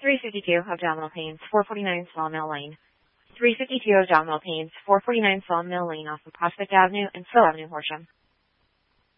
352 abdominal pains, 449 Sawmill Lane. 352 abdominal pains, 449 Sawmill Lane off of Prospect Avenue and Phil Avenue, Horsham.